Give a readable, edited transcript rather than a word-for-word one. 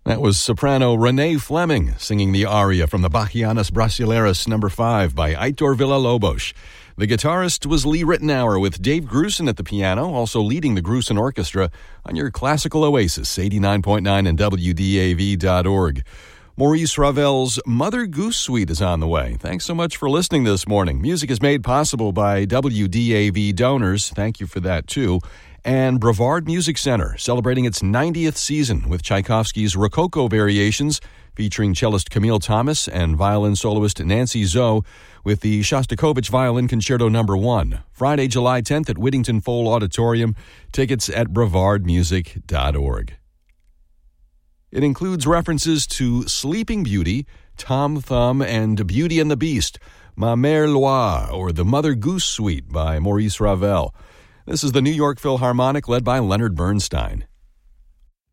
That was soprano Renee Fleming singing the aria from the Bachianas Brasileiras No. 5 by Aitor Villa-Lobos. The guitarist was Lee Ritenour with Dave Grusin at the piano, also leading the Grusin Orchestra on your classical oasis, 89.9 and WDAV.org. Maurice Ravel's Mother Goose Suite is on the way. Thanks so much for listening this morning. Music is made possible by WDAV donors. Thank you for that, too. And Brevard Music Center, celebrating its 90th season with Tchaikovsky's Rococo Variations, featuring cellist Camille Thomas and violin soloist Nancy Zoe with the Shostakovich Violin Concerto No. 1. Friday, July 10th at Whittington Foal Auditorium. Tickets at brevardmusic.org. It includes references to Sleeping Beauty, Tom Thumb, and Beauty and the Beast, Ma Mère Loire, or the Mother Goose Suite by Maurice Ravel. This is the New York Philharmonic led by Leonard Bernstein.